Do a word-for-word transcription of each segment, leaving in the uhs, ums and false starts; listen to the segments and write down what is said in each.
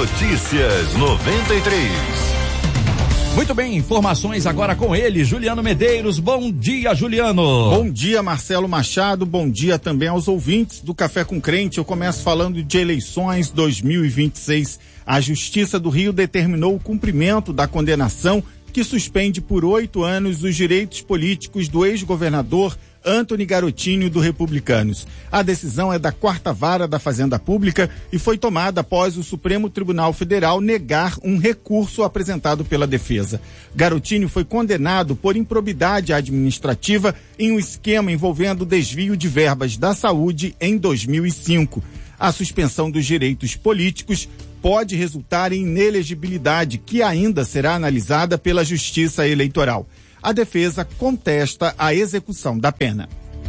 Notícias noventa e três. Muito bem, informações agora com ele, Juliano Medeiros. Bom dia, Juliano. Bom dia, Marcelo Machado. Bom dia também aos ouvintes do Café com Crente. Eu começo falando de eleições dois mil e vinte e seis. A Justiça do Rio determinou o cumprimento da condenação que suspende por oito anos os direitos políticos do ex-governador Antony Garotinho do Republicanos. A decisão é da quarta vara da Fazenda Pública e foi tomada após o Supremo Tribunal Federal negar um recurso apresentado pela defesa. Garotinho foi condenado por improbidade administrativa em um esquema envolvendo desvio de verbas da saúde em dois mil e cinco. A suspensão dos direitos políticos pode resultar em inelegibilidade, que ainda será analisada pela Justiça Eleitoral. A defesa contesta a execução da pena.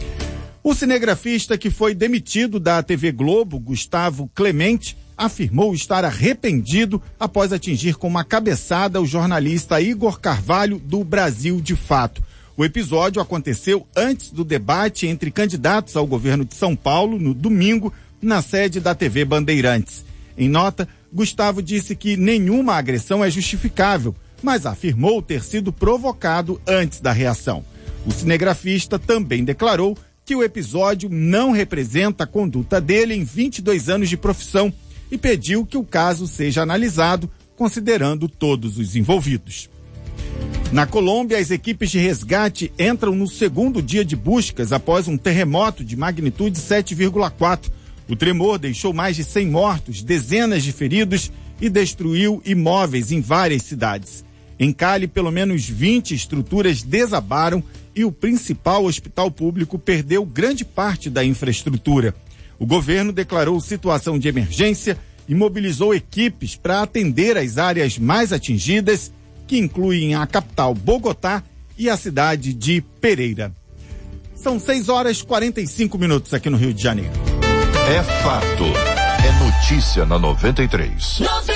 O cinegrafista que foi demitido da T V Globo, Gustavo Clemente, afirmou estar arrependido após atingir com uma cabeçada o jornalista Igor Carvalho, do Brasil de Fato. O episódio aconteceu antes do debate entre candidatos ao governo de São Paulo, no domingo, na sede da T V Bandeirantes. Em nota, Gustavo disse que nenhuma agressão é justificável, mas afirmou ter sido provocado antes da reação. O cinegrafista também declarou que o episódio não representa a conduta dele em vinte e dois anos de profissão e pediu que o caso seja analisado, considerando todos os envolvidos. Na Colômbia, as equipes de resgate entram no segundo dia de buscas após um terremoto de magnitude sete vírgula quatro. O tremor deixou mais de cem mortos, dezenas de feridos e destruiu imóveis em várias cidades. Em Cali, pelo menos vinte estruturas desabaram e o principal hospital público perdeu grande parte da infraestrutura. O governo declarou situação de emergência e mobilizou equipes para atender as áreas mais atingidas, que incluem a capital Bogotá e a cidade de Pereira. São seis horas e quarenta e cinco minutos aqui no Rio de Janeiro. É fato. É notícia na noventa e três.